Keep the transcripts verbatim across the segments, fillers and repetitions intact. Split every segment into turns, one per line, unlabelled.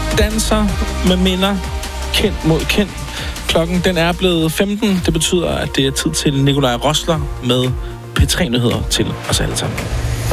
danser med minder, kind mod kind. Klokken den er blevet femten. Det betyder, at det er tid til Nikolaj Rosler med P tre-nyheder til os alle sammen.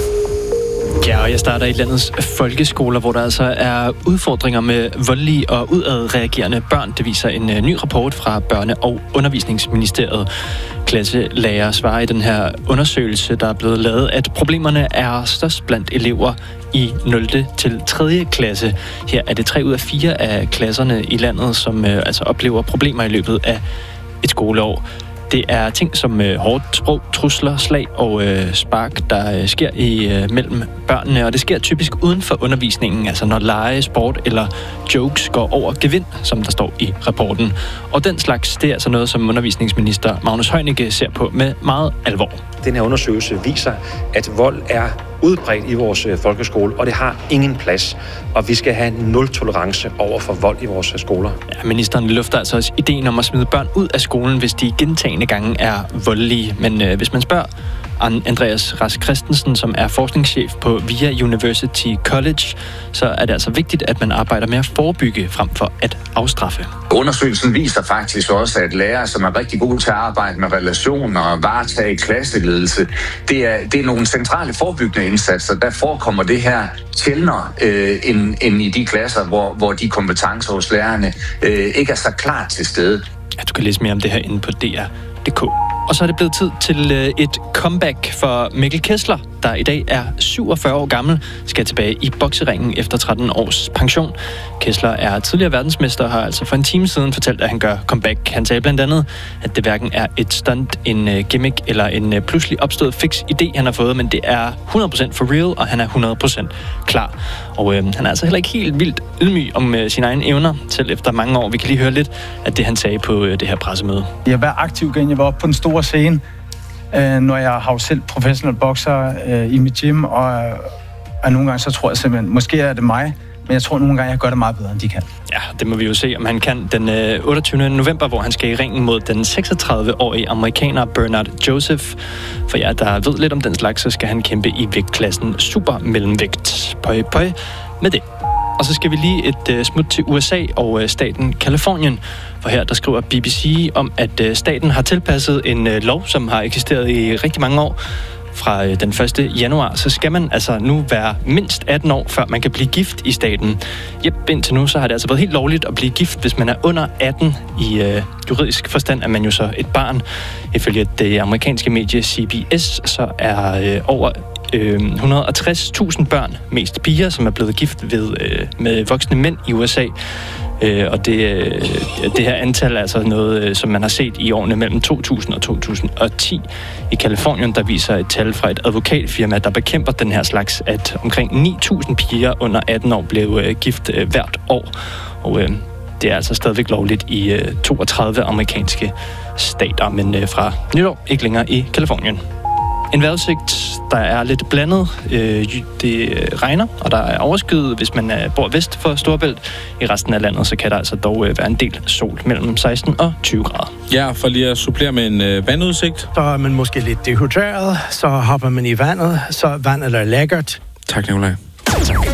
Ja, og jeg starter i landets folkeskoler, hvor der altså er udfordringer med voldelige og udadreagerende børn. Det viser en ny rapport fra Børne- og Undervisningsministeriet. Klasselærer svarer i den her undersøgelse, der er blevet lavet, at problemerne er størst blandt elever i nul til tredje klasse. Her er det tre ud af fire af klasserne i landet, som øh, altså oplever problemer i løbet af et skoleår. Det er ting som øh, hårdt sprog, trusler, slag og øh, spark, der øh, sker i øh, mellem børnene, og det sker typisk uden for undervisningen, altså når lege, sport eller jokes går over gevind, som der står i rapporten. Og den slags, det er altså noget, som undervisningsminister Magnus Heunicke ser på med meget alvor.
Den her undersøgelse viser, at vold er udbredt i vores folkeskole, og det har ingen plads. Og vi skal have nul tolerance over for vold i vores skoler.
Ja, ministeren lufter altså også ideen om at smide børn ud af skolen, hvis de gentagne gange er voldelige. Men øh, hvis man spørger Andreas Rask Christensen, som er forskningschef på V I A University College, så er det altså vigtigt, at man arbejder med at forebygge frem for at afstraffe.
Undersøgelsen viser faktisk også, at lærere, som er rigtig gode til at arbejde med relationer og varetage klasseledelse, det er, det er nogle centrale forebyggende indsatser. Der forekommer det her sjældnere øh, end, end i de klasser, hvor, hvor de kompetencer hos lærerne øh, ikke er så klart til stede.
Ja, du kan læse mere om det her inde på D R punktum d k. Og så er det blevet tid til et comeback for Mikkel Kessler, der i dag er syvogfyrre år gammel, skal tilbage i bokseringen efter tretten års pension. Kessler er tidligere verdensmester og har altså for en time siden fortalt, at han gør comeback. Han sagde blandt andet, at det hverken er et stunt, en gimmick eller en pludselig opstået fix idé, han har fået, men det er hundrede procent for real, og han er hundrede procent klar. Og øh, han er altså heller ikke helt vildt ydmyg om øh, sine egne evner, selv efter mange år. Vi kan lige høre lidt af det, han sagde på øh, det her pressemøde.
Jeg var aktiv, igen jeg var oppe på den store scene, øh, når jeg har jo selv professionel bokser øh, i mit gym, og, og nogle gange så tror jeg simpelthen, måske er det mig, men jeg tror nogle gange, jeg gør det meget bedre, end de kan.
Ja, det må vi jo se, om han kan den øh, otteogtyvende november, hvor han skal i ringen mod den seksogtredive-årige amerikaner Bernard Joseph. For jer, der ved lidt om den slags, så skal han kæmpe i vægtklassen super mellemvægt. Pøj, pøj med det. Og så skal vi lige et øh, smut til U S A og øh, staten Kalifornien. For her der skriver B B C om, at øh, staten har tilpasset en øh, lov, som har eksisteret i rigtig mange år. Fra øh, den første januar, så skal man altså nu være mindst atten år, før man kan blive gift i staten. Jep, indtil nu så har det altså været helt lovligt at blive gift, hvis man er under atten. I øh, juridisk forstand er man jo så et barn. Ifølge det amerikanske medie C B S, så er øh, over et hundrede og tres tusind børn, mest piger, som er blevet gift ved, øh, med voksne mænd i U S A. Øh, og det, øh, det her antal er altså noget, øh, som man har set i årene mellem to tusind og to tusind og ti. I Kalifornien, der viser et tal fra et advokatfirma, der bekæmper den her slags, at omkring ni tusind piger under atten år blev øh, gift øh, hvert år. Og øh, det er altså stadigvæk lovligt i øh, toogtredive amerikanske stater, men øh, fra nytår ikke længere i Kalifornien. En vejrudsigt, der er lidt blandet. Det regner, og der er overskyet, hvis man bor vest for Storebælt. I resten af landet, så kan der altså dog være en del sol mellem seksten og tyve grader.
Ja, for lige at supplere med en vandudsigt.
Så er man måske lidt dehydreret, så hopper man i vandet, så vandet er lækkert.
Tak, Nikolaj.
Tak.